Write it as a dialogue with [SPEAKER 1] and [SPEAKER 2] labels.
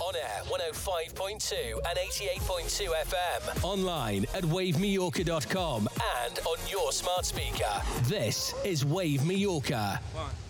[SPEAKER 1] On air, 105.2 and 88.2 FM. Online at wavemallorca.com and on your smart speaker. This is Wave Mallorca.
[SPEAKER 2] 1,